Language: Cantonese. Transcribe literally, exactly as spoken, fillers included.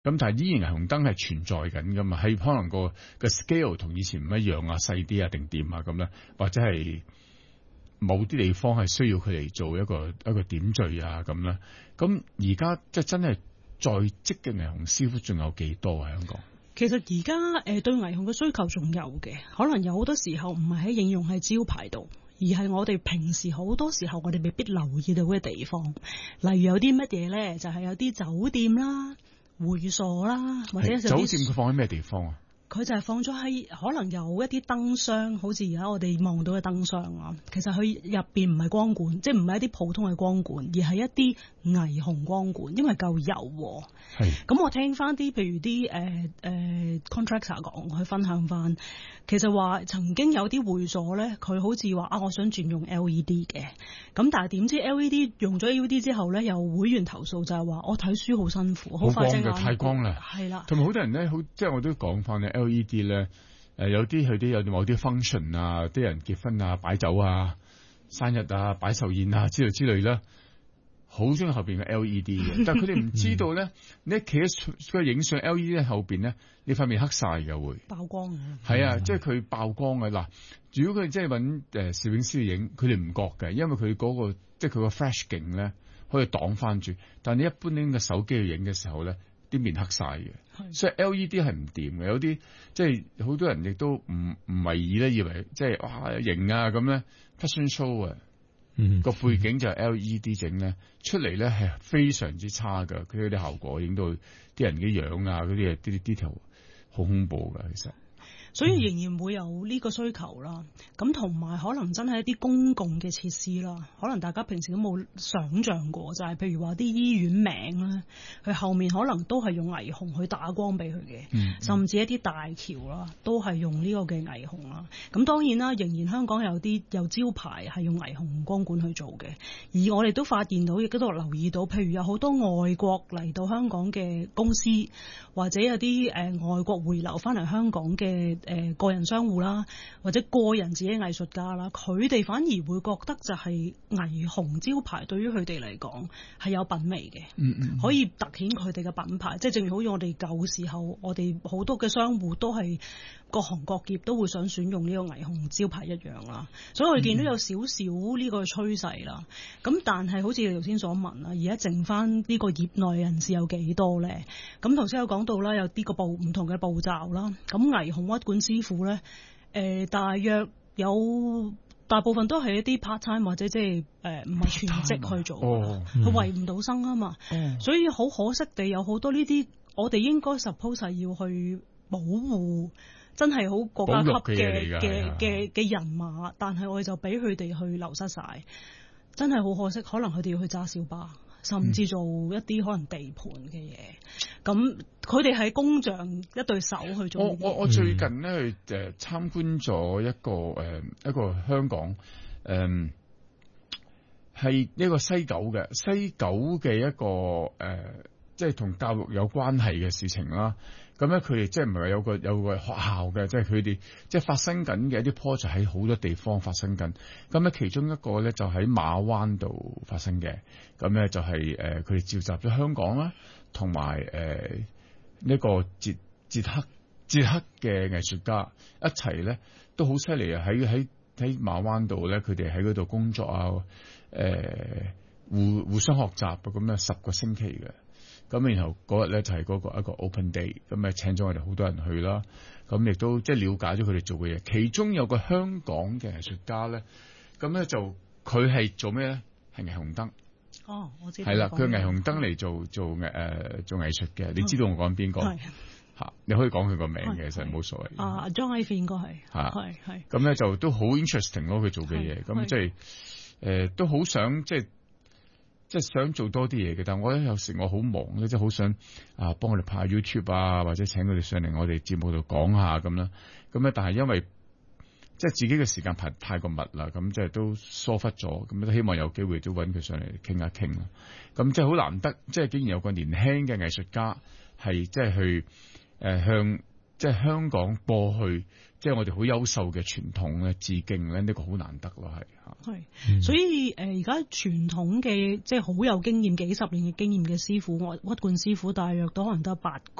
咁但係依然霓虹燈係存在緊噶嘛，係可能個個 scale 同以前唔一樣啊，細啲啊定點啊咁咧，或者係某啲地方係需要佢嚟做一個一個點綴啊咁咧。咁而家即係真係在職嘅霓虹師傅仲有幾多啊？香港其實而家誒對霓虹嘅需求仲有嘅，可能有好多時候唔係喺應用喺招牌度，而係我哋平時好多時候我哋未必留意到嘅地方。例如有啲乜嘢咧，就係、是、有啲酒店啦、會所啦，或者有酒店佢放喺咩地方啊？ 佢就係放咗喺可能有一啲燈箱，好似而家我哋望到嘅燈箱啊。其實佢入邊唔係光管，即係唔係一啲普通嘅光管，而係一啲霓虹光管，因為夠柔和。係咁，我聽翻啲譬如啲誒誒 contractor 講，佢分享翻，其實話曾經有啲會所咧，佢好似話啊，我想轉用 L E D 嘅，咁但係點知 L E D 用咗 L E D 之後咧，有會員投訴就係話我睇書好辛苦，好快隻眼太光啦， 係啦， 同埋好多人咧，好即係我都講翻咧 L E D 咧，誒有啲佢啲有某啲 function 啊，啲人結婚啊、擺酒啊、生日啊、擺壽宴啊之類之類啦，好中意後邊嘅 L E D 嘅，但係佢哋唔知道咧，你企喺個影相 L E D 喺後邊咧，你塊面黑晒嘅會曝光啊， 係啊，即係佢曝光嘅嗱。如果佢即係揾誒攝影師影，佢哋唔覺嘅，因為佢嗰、嗰個即係佢個 flash 鏡咧可以擋翻住，但係你一般拎個手機去影嘅時候咧，啲面黑晒嘅，所以 L E D 係唔掂嘅。有啲即係好多人亦都唔唔為意咧，以為即係哇型啊咁咧 fashion show 啊，嗯、個背景就係 L E D 整咧出嚟咧係非常之差噶，佢啲效果影到啲人嘅樣啊嗰啲啲 detail 好恐怖噶，其實。 所以仍然會有呢個需求啦，咁同埋可能真係一啲公共嘅設施啦，可能大家平時都冇想像過，就係、是、譬如話啲醫院名咧，佢後面可能都係用霓虹去打光俾佢嘅，嗯嗯甚至一啲大橋啦，都係用呢個嘅霓虹啦。咁當然啦，仍然香港有啲有招牌係用霓虹光管去做嘅，而我哋都發現到，亦都留意到，譬如有好多外國嚟到香港嘅公司，或者有啲誒、呃、外國回流翻嚟香港嘅。誒、呃、個人商戶啦，或者個人自己藝術家啦，佢哋反而會覺得就係霓虹招牌對於佢哋嚟講係有品味嘅，嗯嗯，可以突顯佢哋嘅品牌。即係正如好似我哋舊時候，我哋好多嘅商戶都係各行各業都會想選用呢個霓虹招牌一樣啦。所以我哋見到有少少呢個趨勢啦。咁、嗯、但係好似你頭先所問啦，而家剩翻呢個業內人士有幾多咧？咁頭先有講到啦，有啲個步唔同嘅步驟啦。咁霓虹屈管師傅咧，誒、呃，大約有大部分都係一啲 part time 或者即係誒唔係全職去做，佢維唔到生啊嘛，哦、所以好可惜地有好多呢啲，我哋應該 suppose 係要去保護，真係好國家級嘅嘅嘅嘅人馬，但係我哋就俾佢哋去流失晒，真係好可惜，可能佢哋要去揸小巴。甚至做一啲可能地盤嘅嘢，咁佢哋喺工匠一對手去做。我我我最近咧去誒參觀咗一個誒、呃、一個香港誒係、呃、一個西九嘅西九嘅一個誒、呃，即係同教育有關係嘅事情啦。咁咧佢哋即係唔係有個有個學校嘅，即係佢哋即係發生緊嘅一啲 project 喺好多地方發生緊。咁咧其中一個咧就喺馬灣度發生嘅。咁咧就係誒佢哋召集咗香港啦，同埋誒呢個捷捷克捷克嘅藝術家一齊咧，都好犀利啊！喺喺喺馬灣度咧，佢哋喺嗰度工作啊，誒、呃、互互相學習啊，咁樣十個星期嘅。咁然後嗰日咧就係嗰個一個 open day，咁啊請咗我哋好多人去啦。咁亦都即係了解咗佢哋做嘅嘢。其中有個香港嘅藝術家咧，咁咧就佢係做咩咧？係霓虹燈。 哦，我知道。 係啦，佢霓虹燈嚟做做誒、呃、做藝術嘅。你知道我講邊個？係嚇、嗯，你可以講佢個名嘅，其實冇所謂。 啊 John Ivey 應該係嚇，係係。咁咧就都好 interesting 咯，佢做嘅嘢。咁即係誒都好想即係。即係想做多啲嘢嘅，但係我咧有時我好忙咧，即係好想啊幫佢哋拍 YouTube 啊，或者請佢哋上嚟我哋節目度講下咁啦。咁咧，但係因為即係自己嘅時間排太過密啦，咁即係都疏忽咗。咁都希望有機會都揾佢上嚟傾一傾啦。咁即係好難得，即係竟然有個年輕嘅藝術家係即係去誒、呃、向即係香港過去。即係我哋好優秀嘅傳統咧，致敬咧，呢、這個好難得咯，係嚇。係， 嗯、所以誒而家傳統嘅即係好有經驗，幾十年嘅經驗嘅師傅，屈管師傅大約都可能得八